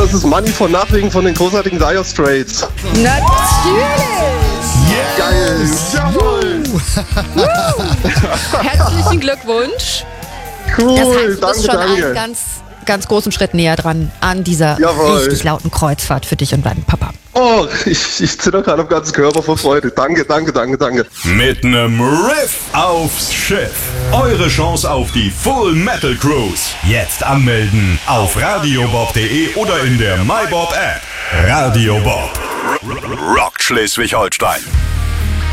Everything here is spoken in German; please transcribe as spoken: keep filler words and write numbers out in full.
das ist Money von Nachwegen von den großartigen Dire Straits. Natürlich! Yes. Geil! Jawohl! Herzlichen Glückwunsch. Cool, Das heißt, du danke, bist schon danke. einen ganz, ganz großen Schritt näher dran an dieser Jawohl. richtig lauten Kreuzfahrt für dich und deinen Papa. Oh, ich, ich zitter gerade am ganzen Körper vor Freude. Danke, danke, danke, danke. Mit nem Riff aufs Schiff. Eure Chance auf die Full Metal Cruise. Jetzt anmelden auf radiobob punkt de oder in der MyBob App. Radio Bob. Rockt Schleswig-Holstein.